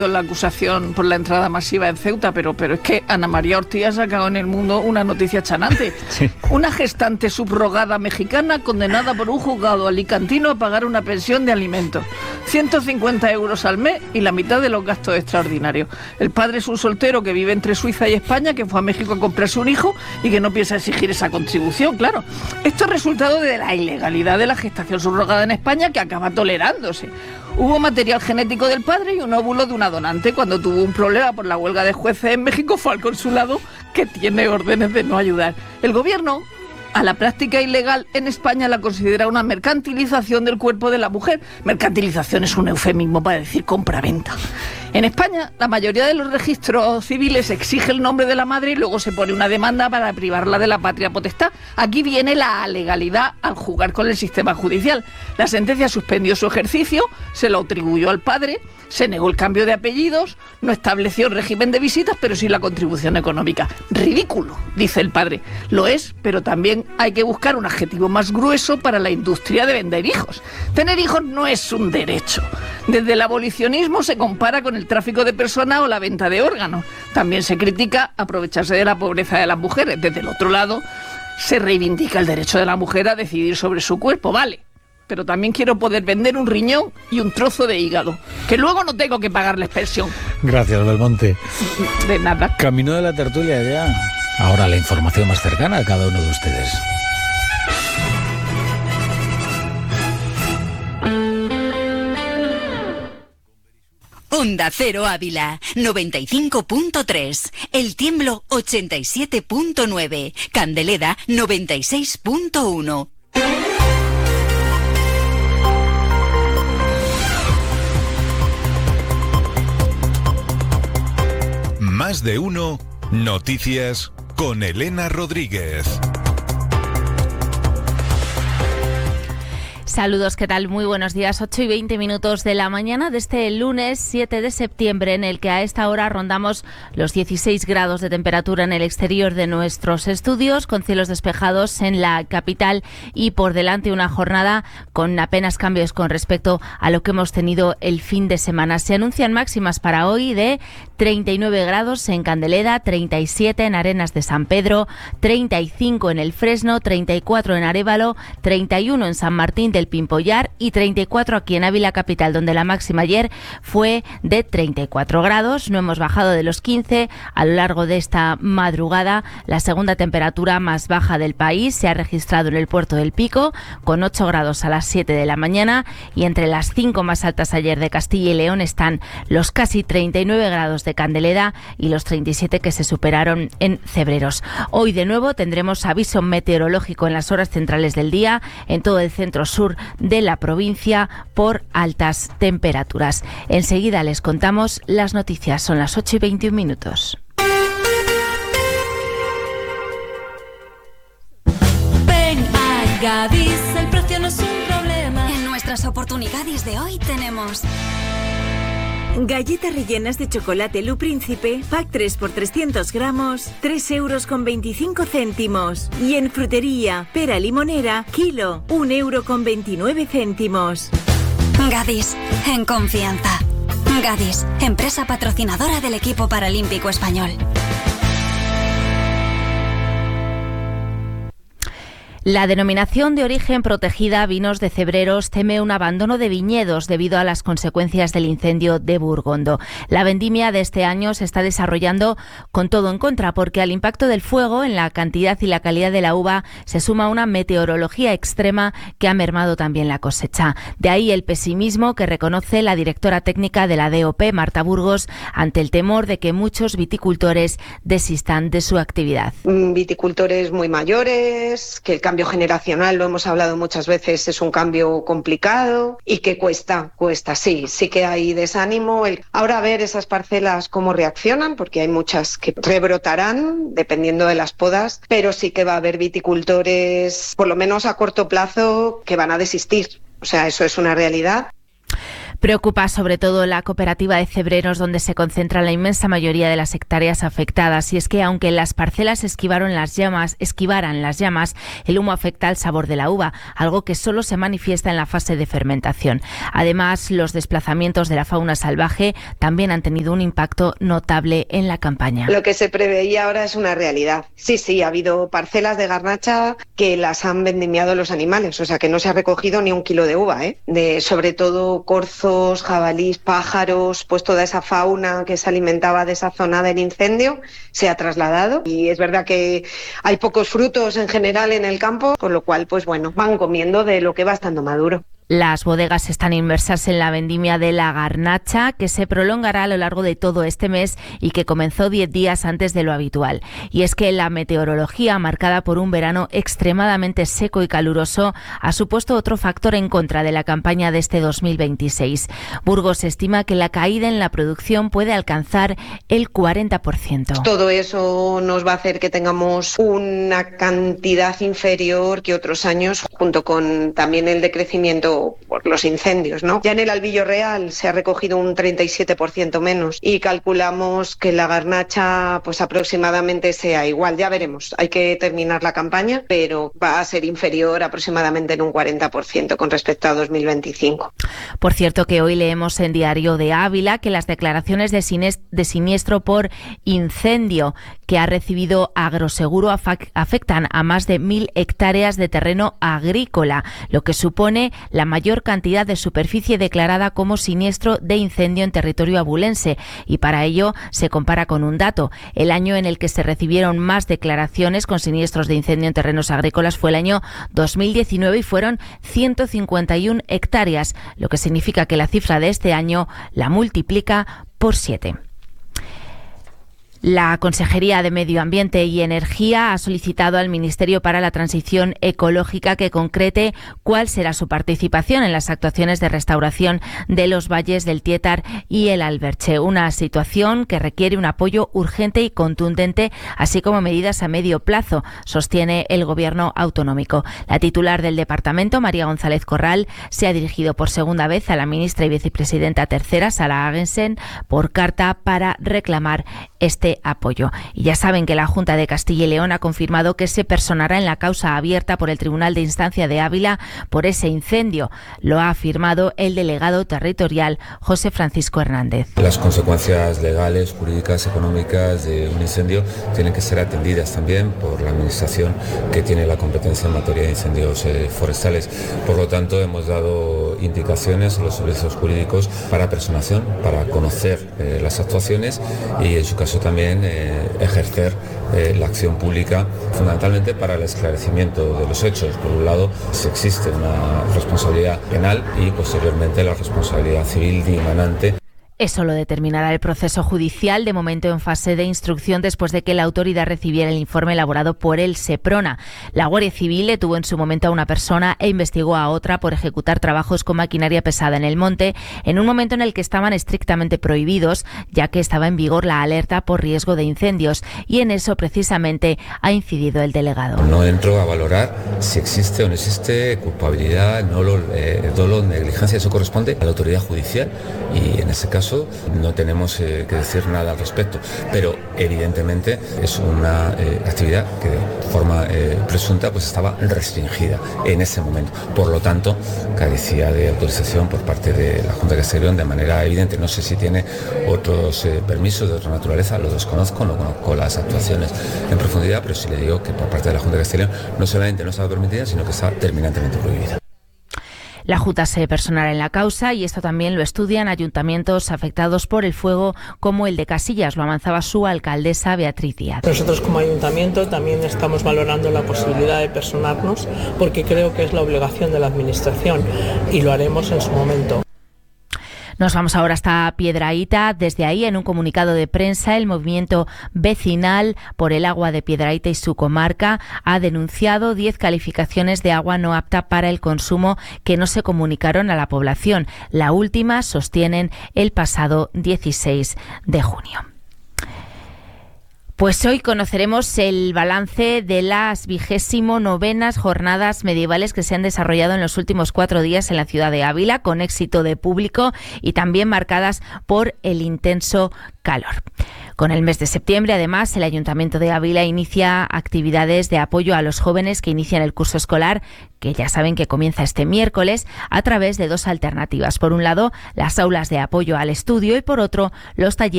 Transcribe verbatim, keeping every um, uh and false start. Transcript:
la acusación por la entrada masiva en Ceuta, pero, pero es que Ana María Ortiz ha sacado en El Mundo una noticia chanante. Sí. Una gestante subrogada mexicana condenada por un juzgado alicantino a pagar una pensión de alimentos. ciento cincuenta euros al mes y la mitad de los gastos extraordinarios. El padre es un soltero que vive entre Suiza y España, que fue a México a comprarse un hijo y que no piensa exigir esa contribución, claro. Esto es resultado de la ilegalidad de la gestación subrogada en España, que acaba tolerándose. Hubo material genético del padre y un óvulo de una donante. Cuando tuvo un problema por la huelga de jueces en México, fue al consulado, que tiene órdenes de no ayudar. El gobierno a la práctica ilegal en España la considera una mercantilización del cuerpo de la mujer. Mercantilización es un eufemismo para decir compra-venta. En España, la mayoría de los registros civiles exige el nombre de la madre y luego se pone una demanda para privarla de la patria potestad. Aquí viene la legalidad al jugar con el sistema judicial. La sentencia suspendió su ejercicio, se lo atribuyó al padre, se negó el cambio de apellidos, no estableció el régimen de visitas, pero sí la contribución económica. Ridículo, dice el padre. Lo es, pero también hay que buscar un adjetivo más grueso para la industria de vender hijos. Tener hijos no es un derecho. Desde el abolicionismo se compara con el tráfico de personas o la venta de órganos. También se critica aprovecharse de la pobreza de las mujeres. Desde el otro lado, se reivindica el derecho de la mujer a decidir sobre su cuerpo, vale. Pero también quiero poder vender un riñón y un trozo de hígado, que luego no tengo que pagarles pensión. Gracias, Belmonte. De nada. Camino de la tertulia ya. Ahora la información más cercana a cada uno de ustedes. Onda Cero Ávila, noventa y cinco punto tres. El Tiemblo, ochenta y siete punto nueve. Candeleda, noventa y seis punto uno. Más de uno, noticias con Elena Rodríguez. Saludos, ¿qué tal? Muy buenos días. ocho y veinte minutos de la mañana de este lunes siete de septiembre, en el que a esta hora rondamos los dieciséis grados de temperatura en el exterior de nuestros estudios, con cielos despejados en la capital y por delante una jornada con apenas cambios con respecto a lo que hemos tenido el fin de semana. Se anuncian máximas para hoy de treinta y nueve grados en Candeleda, treinta y siete en Arenas de San Pedro, treinta y cinco en El Fresno, treinta y cuatro en Arévalo, treinta y uno en San Martín del Pimpollar y treinta y cuatro aquí en Ávila capital, donde la máxima ayer fue de treinta y cuatro grados. No hemos bajado de los quince a lo largo de esta madrugada. La segunda temperatura más baja del país se ha registrado en el Puerto del Pico, con ocho grados a las siete de la mañana, y entre las cinco más altas ayer de Castilla y León están los casi treinta y nueve grados de Candeleda y los treinta y siete que se superaron en Cebreros. Hoy de nuevo tendremos aviso meteorológico en las horas centrales del día en todo el centro sur de la provincia por altas temperaturas. Enseguida les contamos las noticias. Son las ocho y veintiún minutos. Ven a Gadis, el precio no es un problema. En nuestras oportunidades de hoy tenemos galletas rellenas de chocolate Lu Príncipe, pack tres por trescientos gramos, tres euros con veinticinco céntimos. Y en frutería, pera limonera, kilo, un euro con veintinueve céntimos. Gadis, en confianza. Gadis, empresa patrocinadora del equipo paralímpico español. La denominación de origen protegida Vinos de Cebreros teme un abandono de viñedos debido a las consecuencias del incendio de Burgondo. La vendimia de este año se está desarrollando con todo en contra, porque al impacto del fuego en la cantidad y la calidad de la uva se suma una meteorología extrema que ha mermado también la cosecha. De ahí el pesimismo que reconoce la directora técnica de la D O P, Marta Burgos, ante el temor de que muchos viticultores desistan de su actividad. Viticultores muy mayores, que el cambio generacional, lo hemos hablado muchas veces, es un cambio complicado y que cuesta, cuesta, sí, sí que hay desánimo. El... Ahora a ver esas parcelas cómo reaccionan, porque hay muchas que rebrotarán dependiendo de las podas, pero sí que va a haber viticultores, por lo menos a corto plazo, que van a desistir. O sea, eso es una realidad. Preocupa sobre todo la cooperativa de Cebreros, donde se concentra la inmensa mayoría de las hectáreas afectadas. Y es que aunque las parcelas esquivaron las llamas, esquivaran las llamas, el humo afecta al sabor de la uva, algo que solo se manifiesta en la fase de fermentación. Además, los desplazamientos de la fauna salvaje también han tenido un impacto notable en la campaña. Lo que se preveía ahora es una realidad. Sí, sí, ha habido parcelas de garnacha que las han vendimiado los animales, o sea que no se ha recogido ni un kilo de uva, ¿eh? De, sobre todo corzo, jabalís, pájaros, pues toda esa fauna que se alimentaba de esa zona del incendio se ha trasladado, y es verdad que hay pocos frutos en general en el campo, con lo cual pues bueno, van comiendo de lo que va estando maduro. Las bodegas están inmersas en la vendimia de la garnacha, que se prolongará a lo largo de todo este mes y que comenzó diez días antes de lo habitual. Y es que la meteorología, marcada por un verano extremadamente seco y caluroso, ha supuesto otro factor en contra de la campaña de este dos mil veintiséis. Burgos estima que la caída en la producción puede alcanzar el cuarenta por ciento. Todo eso nos va a hacer que tengamos una cantidad inferior que otros años, junto con también el decrecimiento por los incendios, ¿no? Ya en el Albillo Real se ha recogido un treinta y siete por ciento menos y calculamos que la garnacha pues aproximadamente sea igual. Ya veremos, hay que terminar la campaña, pero va a ser inferior aproximadamente en un cuarenta por ciento con respecto a dos mil veinticinco. Por cierto, que hoy leemos en Diario de Ávila que las declaraciones de, siniest- de siniestro por incendio que ha recibido Agroseguro afac- afectan a más de mil hectáreas de terreno agrícola, lo que supone la mayor cantidad de superficie declarada como siniestro de incendio en territorio abulense, y para ello se compara con un dato. El año en el que se recibieron más declaraciones con siniestros de incendio en terrenos agrícolas fue el año dos mil diecinueve y fueron ciento cincuenta y una hectáreas, lo que significa que la cifra de este año la multiplica por siete. La Consejería de Medio Ambiente y Energía ha solicitado al Ministerio para la Transición Ecológica que concrete cuál será su participación en las actuaciones de restauración de los valles del Tietar y el Alberche, una situación que requiere un apoyo urgente y contundente, así como medidas a medio plazo, sostiene el Gobierno autonómico. La titular del departamento, María González Corral, se ha dirigido por segunda vez a la ministra y vicepresidenta tercera, Sara Agensen, por carta para reclamar este apoyo. Y ya saben que la Junta de Castilla y León ha confirmado que se personará en la causa abierta por el Tribunal de Instancia de Ávila por ese incendio. Lo ha afirmado el delegado territorial José Francisco Hernández. Las consecuencias legales, jurídicas, económicas de un incendio tienen que ser atendidas también por la Administración que tiene la competencia en materia de incendios eh, forestales. Por lo tanto, hemos dado indicaciones a los servicios jurídicos para personación, para conocer eh, las actuaciones y en su caso también eh, ejercer eh, la acción pública, fundamentalmente para el esclarecimiento de los hechos. Por un lado, si existe una responsabilidad penal y posteriormente la responsabilidad civil dimanante. Eso lo determinará el proceso judicial, de momento en fase de instrucción, después de que la autoridad recibiera el informe elaborado por el Seprona. La Guardia Civil detuvo en su momento a una persona e investigó a otra por ejecutar trabajos con maquinaria pesada en el monte, en un momento en el que estaban estrictamente prohibidos, ya que estaba en vigor la alerta por riesgo de incendios, y en eso precisamente ha incidido el delegado. No entro a valorar si existe o no existe culpabilidad, dolo, eh, dolo, negligencia, eso corresponde a la autoridad judicial y en ese caso no tenemos eh, que decir nada al respecto, pero evidentemente es una eh, actividad que de forma eh, presunta pues estaba restringida en ese momento, por lo tanto carecía de autorización por parte de la Junta de Castilla y León de manera evidente. No sé si tiene otros eh, permisos de otra naturaleza, lo desconozco, no conozco las actuaciones en profundidad, pero sí le digo que por parte de la Junta de Castilla y León no solamente no estaba permitida, sino que estaba terminantemente prohibida. La Junta se personará en la causa y esto también lo estudian ayuntamientos afectados por el fuego como el de Casillas, lo avanzaba su alcaldesa Beatriz Díaz. Nosotros como ayuntamiento también estamos valorando la posibilidad de personarnos porque creo que es la obligación de la administración y lo haremos en su momento. Nos vamos ahora hasta Piedrahíta. Desde ahí, en un comunicado de prensa, el movimiento vecinal por el agua de Piedrahíta y su comarca ha denunciado diez calificaciones de agua no apta para el consumo que no se comunicaron a la población. La última, sostienen, el pasado dieciséis de junio. Pues hoy conoceremos el balance de las vigésimo novenas jornadas medievales que se han desarrollado en los últimos cuatro días en la ciudad de Ávila, con éxito de público y también marcadas por el intenso calor. Con el mes de septiembre, además, el Ayuntamiento de Ávila inicia actividades de apoyo a los jóvenes que inician el curso escolar, que ya saben que comienza este miércoles, a través de dos alternativas. Por un lado, las aulas de apoyo al estudio y por otro, los talleres